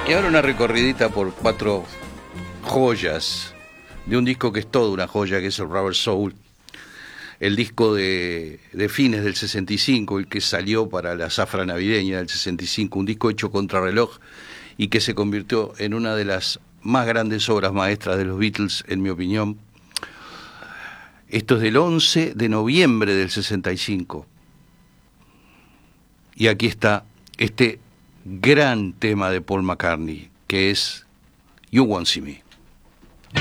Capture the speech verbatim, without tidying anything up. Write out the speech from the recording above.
Y ahora una recorridita por cuatro joyas de un disco que es toda una joya, que es el Rubber Soul, el disco de, de fines del sesenta y cinco, el que salió para la zafra navideña del sesenta y cinco, un disco hecho contrarreloj y que se convirtió en una de las más grandes obras maestras de los Beatles, en mi opinión. Esto es del once de noviembre del sesenta y cinco. Y aquí está este gran tema de Paul McCartney, que es You Won't See Me.